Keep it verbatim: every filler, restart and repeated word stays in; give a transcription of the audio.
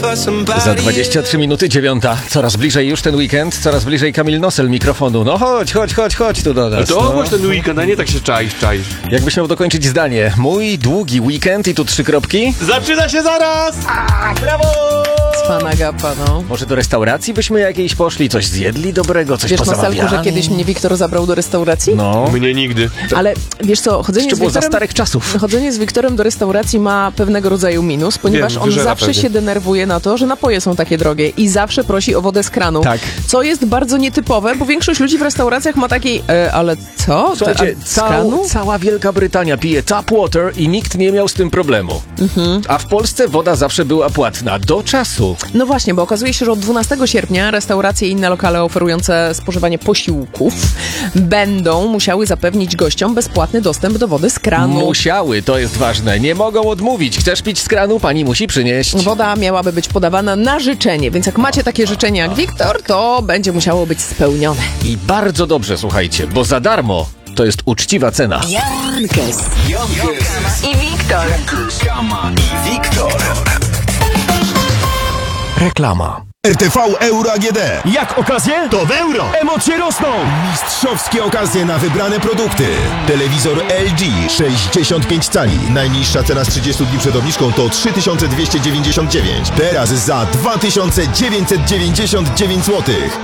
Za dwadzieścia trzy minuty dziewiąta. Coraz bliżej już ten weekend, coraz bliżej Kamil Nosel mikrofonu. No chodź, chodź, chodź, chodź tu do nas. To no. ogłoś ten weekend, a nie tak się czaisz, czaisz. Jakbyś miał dokończyć zdanie. Mój długi weekend i tu trzy kropki. Zaczyna się zaraz! A, brawo! Pana gapa, no. Może do restauracji byśmy jakiejś poszli, coś zjedli dobrego, coś Wiesz, pozamawiali? Marcelku, że kiedyś mnie Wiktor zabrał do restauracji? No. Mnie nigdy. Ale wiesz co, chodzenie Jeszcze z było za Wiktorem... starych czasów. Chodzenie z Wiktorem do restauracji ma pewnego rodzaju minus, ponieważ Wiem, on wyżera zawsze pewnie. się denerwuje na to, że napoje są takie drogie i zawsze prosi o wodę z kranu. Tak. Co jest bardzo nietypowe, bo większość ludzi w restauracjach ma taki, e, ale co? Słuchajcie, A z kranu? cał, cała Wielka Brytania pije tap water i nikt nie miał z tym problemu. Mhm. A w Polsce woda zawsze była płatna. Do czasu. No właśnie, bo okazuje się, że od dwunastego sierpnia restauracje i inne lokale oferujące spożywanie posiłków będą musiały zapewnić gościom bezpłatny dostęp do wody z kranu. Musiały, to jest ważne. Nie mogą odmówić. Chcesz pić z kranu? Pani musi przynieść. Woda miałaby być podawana na życzenie, więc jak macie takie życzenie jak Wiktor, to będzie musiało być spełnione. I bardzo dobrze, słuchajcie, bo za darmo to jest uczciwa cena. Jankes. I Wiktor. Kama i Wiktor. Reklama. R T V Euro A G D. Jak okazje? To w euro! Emocje rosną! Mistrzowskie okazje na wybrane produkty. Telewizor L G sześćdziesiąt pięć cali. Najniższa cena z trzydziestu dni przed obniżką to trzy tysiące dwieście dziewięćdziesiąt dziewięć. Teraz za dwa tysiące dziewięćset dziewięćdziesiąt dziewięć złotych.